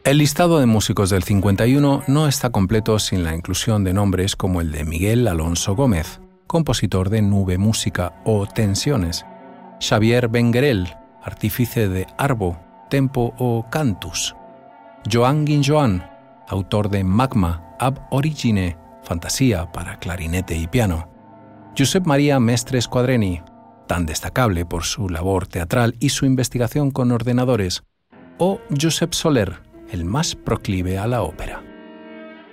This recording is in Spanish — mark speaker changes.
Speaker 1: El listado de músicos del 51 no está completo sin la inclusión de nombres como el de Miguel Alonso Gómez, compositor de Nube Música o Tensiones, Xavier Benguerel, artífice de Arbo, Tempo o Cantus, Joan Guinjoan, autor de Magma, Ab Origine, Fantasía para clarinete y piano, Josep Maria Mestres Quadreny, tan destacable por su labor teatral y su investigación con ordenadores, o Josep Soler, el más proclive a la ópera.